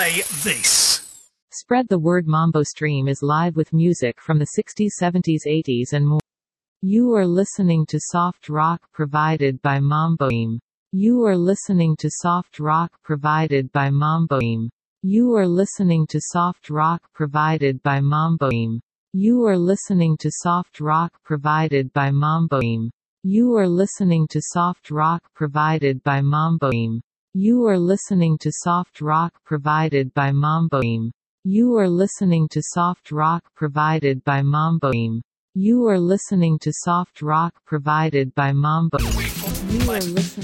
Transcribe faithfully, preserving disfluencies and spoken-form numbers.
play this. Spread the word. Mambo Stream is live with music from the sixties, seventies, eighties and more. You are listening to soft rock provided by Mambo Stream. You are listening to soft rock provided by Mambo Stream. You are listening to soft rock provided by Mambo Stream. You are listening to soft rock provided by Mambo Stream. You are listening to soft rock provided by Mambo Stream. You are listening to soft rock provided by Mambo Stream. You are listening to soft rock provided by Mambo Stream. You are listening to soft rock provided by Mambo Stream. You are listening